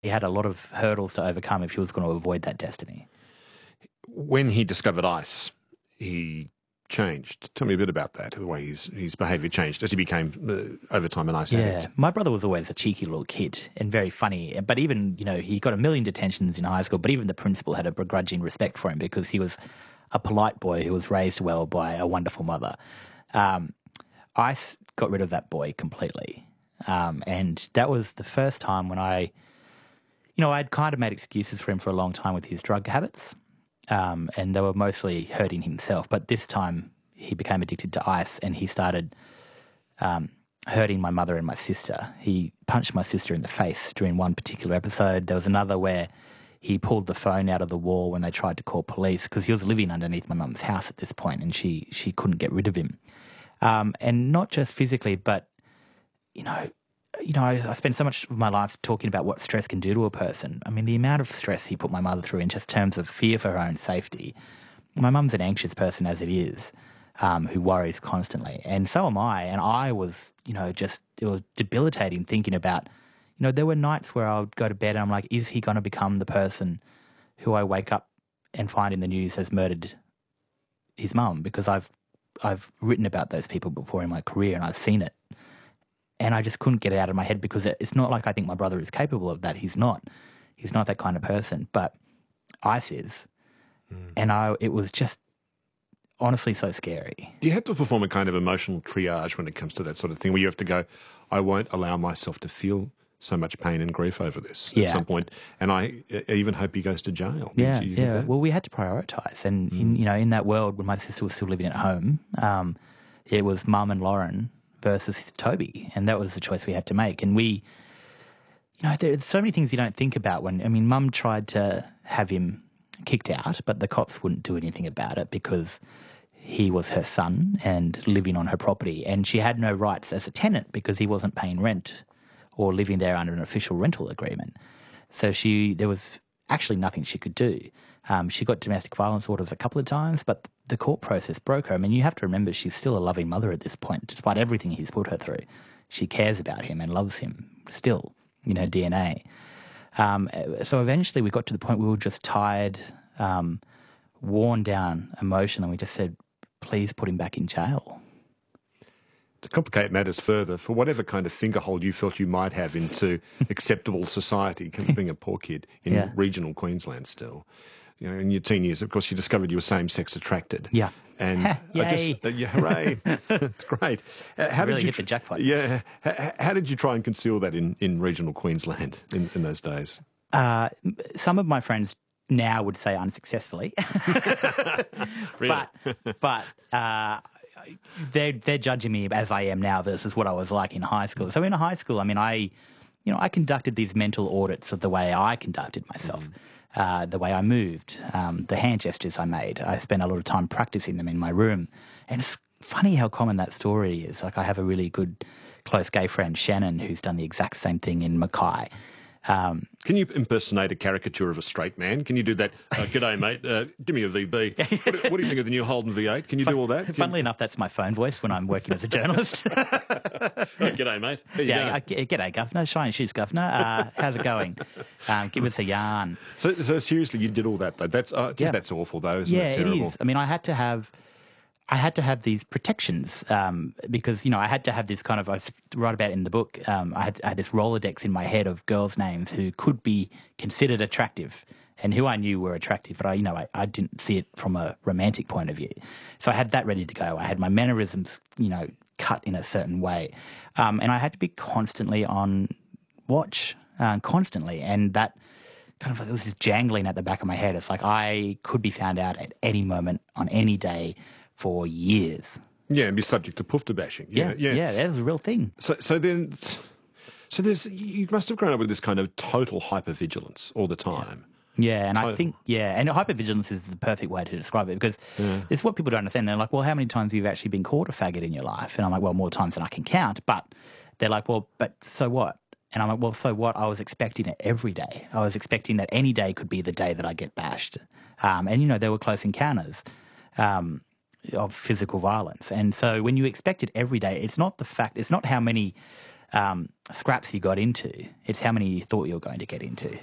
he had a lot of hurdles to overcome if he was going to avoid that destiny. When he discovered ice, he changed. Tell me a bit about that, the way his behaviour changed as he became, over time, an ice addict. Yeah, my brother was always a cheeky little kid and very funny. But even, he got a million detentions in high school, but even the principal had a begrudging respect for him because he was a polite boy who was raised well by a wonderful mother. Ice got rid of that boy completely. And that was the first time when I'd kind of made excuses for him for a long time with his drug habits. And they were mostly hurting himself. But this time he became addicted to ice and he started hurting my mother and my sister. He punched my sister in the face during one particular episode. There was another where he pulled the phone out of the wall when they tried to call police because he was living underneath my mum's house at this point and she couldn't get rid of him. And not just physically, but, I spent so much of my life talking about what stress can do to a person. I mean, the amount of stress he put my mother through in just terms of fear for her own safety. My mum's an anxious person as it is, who worries constantly. And so am I. And I was, it was debilitating thinking about, there were nights where I would go to bed and I'm like, is he going to become the person who I wake up and find in the news has murdered his mum? Because I've written about those people before in my career and I've seen it. And I just couldn't get it out of my head because it's not like I think my brother is capable of that. He's not. He's not that kind of person. But Ice is. And it was just honestly so scary. Do you have to perform a kind of emotional triage when it comes to that sort of thing, where you have to go, I won't allow myself to feel so much pain and grief over this at some point, and I even hope he goes to jail. Yeah. Well, we had to prioritise. And, in that world, when my sister was still living at home, it was Mum and Lauren versus Toby, and that was the choice we had to make. And we, there's so many things you don't think about when, Mum tried to have him kicked out, but the cops wouldn't do anything about it because he was her son and living on her property, and she had no rights as a tenant because he wasn't paying rent or living there under an official rental agreement. So there was actually nothing she could do. She got domestic violence orders a couple of times, but the court process broke her. I mean, you have to remember she's still a loving mother at this point, despite everything he's put her through. She cares about him and loves him still in her DNA. So eventually we got to the point where we were just tired, worn down emotionally. We just said, please put him back in jail. To complicate matters further, for whatever kind of fingerhold you felt you might have into acceptable society, being a poor kid in regional Queensland still, in your teen years, of course, you discovered you were same-sex attracted. Yeah. And Yay. Hooray. It's great. How really did hit the jackpot. Yeah. How did you try and conceal that in regional Queensland in those days? Some of my friends now would say unsuccessfully. Really? But they're judging me as I am now versus what I was like in high school. So in high school, I conducted these mental audits of the way I conducted myself, the way I moved, the hand gestures I made. I spent a lot of time practicing them in my room. And it's funny how common that story is. Like, I have a really good, close gay friend, Shannon, who's done the exact same thing in Mackay. Can you impersonate a caricature of a straight man? Can you do that? G'day, mate. Give me a VB. What do you think of the new Holden V8? Can you do all that? Funnily enough, that's my phone voice when I'm working as a journalist. G'day, mate. G'day, Governor. Shine shoes, Governor. How's it going? Give us a yarn. So seriously, you did all that, though? That's awful, though, isn't it? Terrible? It is. I had to have these protections because, I had to have this kind of, I write about it in the book, I had this Rolodex in my head of girls' names who could be considered attractive and who I knew were attractive, but I didn't see it from a romantic point of view. So I had that ready to go. I had my mannerisms, cut in a certain way. And I had to be constantly on watch, constantly. And that kind of, it was just jangling at the back of my head. It's like I could be found out at any moment on any day for years. Yeah, and be subject to poofter bashing. Yeah, that was a real thing. So there's, you must have grown up with this kind of total hypervigilance all the time. Yeah, and I think, and hypervigilance is the perfect way to describe it because it's what people don't understand. They're like, well, how many times have you actually been caught a faggot in your life? And I'm like, well, more times than I can count. But they're like, well, but so what? And I'm like, well, so what? I was expecting it every day. I was expecting that any day could be the day that I get bashed. And, there were close encounters of physical violence. And so when you expect it every day, it's not how many scraps you got into. It's how many you thought you were going to get into.